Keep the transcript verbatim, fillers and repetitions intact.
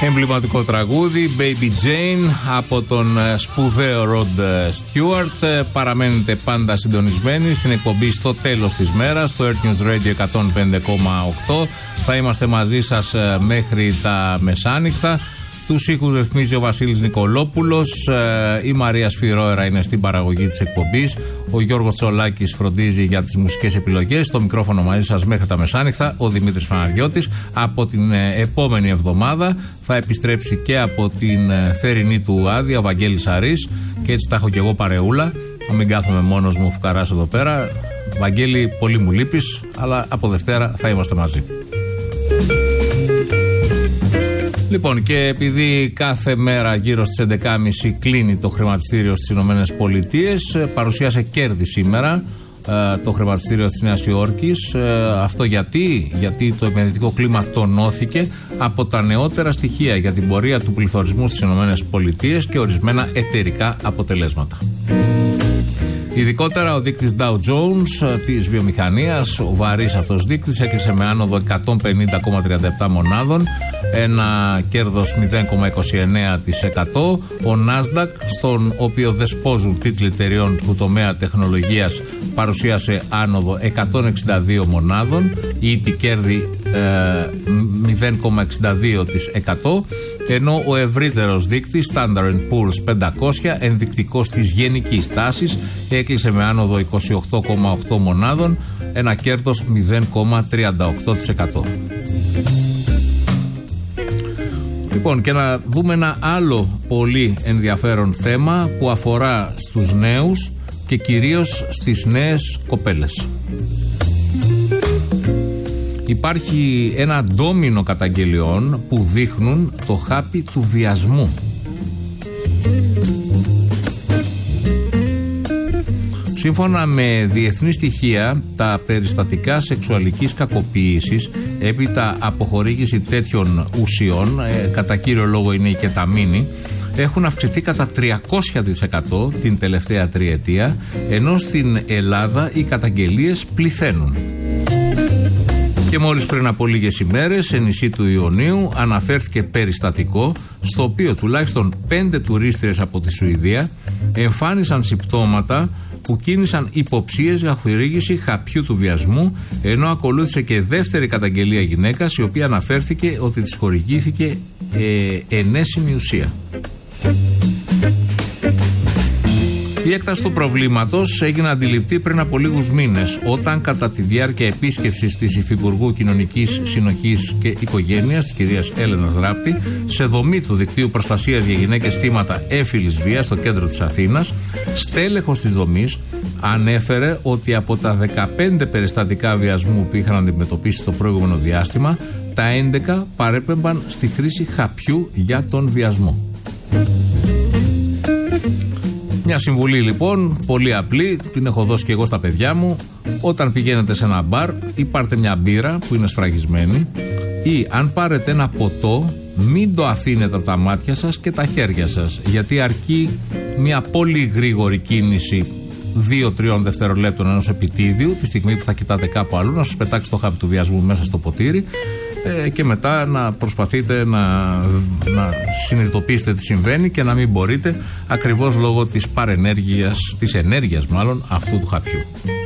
Εμβληματικό τραγούδι Baby Jane από τον σπουδαίο Rod Stewart. Παραμένετε πάντα συντονισμένοι στην εκπομπή στο τέλος της μέρας στο Earth News Radio εκατόν πέντε κόμμα οκτώ. Θα είμαστε μαζί σας μέχρι τα μεσάνυχτα. Τους ήχους ρυθμίζει ο Βασίλης Νικολόπουλος, η Μαρία Σφυρόερα είναι στην παραγωγή της εκπομπής, ο Γιώργος Τσολάκης φροντίζει για τις μουσικές επιλογές. Στο μικρόφωνο μαζί σας μέχρι τα μεσάνυχτα ο Δημήτρης Φαναριώτης. Από την επόμενη εβδομάδα θα επιστρέψει και από την θερινή του άδεια ο Βαγγέλης Αρής, και έτσι τα έχω και εγώ παρεούλα, να μην κάθομαι μόνος μου φουκαράς εδώ πέρα. Βαγγέλη, πολύ μου λείπεις, αλλά από Δευτέρα θα είμαστε μαζί. Λοιπόν, και επειδή κάθε μέρα γύρω στις έντεκα και μισή κλείνει το χρηματιστήριο στις Ηνωμένες Πολιτείες, παρουσίασε κέρδη σήμερα ε, το χρηματιστήριο της Νέας Υόρκης. Ε, αυτό γιατί, γιατί το επενδυτικό κλίμα τονώθηκε από τα νεότερα στοιχεία για την πορεία του πληθωρισμού στις Ηνωμένες Πολιτείες και ορισμένα εταιρικά αποτελέσματα. Ειδικότερα ο δείκτης Dow Jones της βιομηχανίας, ο βαρύς αυτός δείκτης, έκλεισε με άνοδο εκατόν πενήντα κόμμα τριάντα επτά μονάδων, ένα κέρδος μηδέν κόμμα είκοσι εννέα τοις εκατό. Ο Nasdaq, στον οποίο δεσπόζουν τίτλοι εταιρεών του τομέα τεχνολογίας, παρουσίασε άνοδο εκατόν εξήντα δύο μονάδων, ήτη κέρδη ε, μηδέν κόμμα εξήντα δύο τοις εκατό. Ενώ ο ευρύτερος δείκτης Standard and Poor's πεντακόσια, ενδεικτικός της γενικής τάσης, έκλεισε με άνοδο είκοσι οκτώ κόμμα οκτώ μονάδων, ένα κέρδος μηδέν κόμμα τριάντα οκτώ τοις εκατό. Λοιπόν, και να δούμε ένα άλλο πολύ ενδιαφέρον θέμα που αφορά στους νέους και κυρίως στις νέες κοπέλες. Υπάρχει ένα ντόμινο καταγγελιών που δείχνουν το χάπι του βιασμού. Σύμφωνα με διεθνή στοιχεία, τα περιστατικά σεξουαλικής κακοποίησης έπειτα από χορήγηση τέτοιων ουσιών, ε, κατά κύριο λόγο είναι η κεταμίνη, έχουν αυξηθεί κατά τριακόσια τοις εκατό την τελευταία τριετία, ενώ στην Ελλάδα οι καταγγελίες πληθαίνουν. Και μόλις πριν από λίγες ημέρες, σε νησί του Ιωνίου, αναφέρθηκε περιστατικό στο οποίο τουλάχιστον πέντε τουρίστριες από τη Σουηδία εμφάνισαν συμπτώματα που κίνησαν υποψίες για χορήγηση χαπιού του βιασμού, ενώ ακολούθησε και δεύτερη καταγγελία γυναίκας, η οποία αναφέρθηκε ότι της χορηγήθηκε ε, ενέσιμη ουσία. Η έκταση του προβλήματος έγινε αντιληπτή πριν από λίγους μήνες, όταν κατά τη διάρκεια επίσκεψης της Υφυπουργού Κοινωνικής Συνοχής και Οικογένειας, της κυρίας Έλενας Ράπτη, σε δομή του Δικτύου Προστασίας για Γυναίκες Θύματα Έμφυλης Βίας στο κέντρο της Αθήνας, στέλεχος της δομής ανέφερε ότι από τα δεκαπέντε περιστατικά βιασμού που είχαν αντιμετωπίσει το προηγούμενο διάστημα, τα έντεκα παρέπεμπαν στη χρήση χαπιού για τον βιασμό. Μια συμβουλή λοιπόν, πολύ απλή, την έχω δώσει και εγώ στα παιδιά μου. Όταν πηγαίνετε σε ένα μπαρ ή πάρτε μια μπύρα που είναι σφραγισμένη, ή αν πάρετε ένα ποτό, μην το αφήνετε από τα μάτια σας και τα χέρια σας, γιατί αρκεί μια πολύ γρήγορη κίνηση δύο τρία δευτερολέπτων ενός επιτίδιου, τη στιγμή που θα κοιτάτε κάπου αλλού, να σας πετάξει το χάπι του βιασμού μέσα στο ποτήρι, ε, και μετά να προσπαθείτε να, να συνειδητοποιήσετε τι συμβαίνει και να μην μπορείτε, ακριβώς λόγω της παρενέργειας, της ενέργειας μάλλον, αυτού του χαπιού.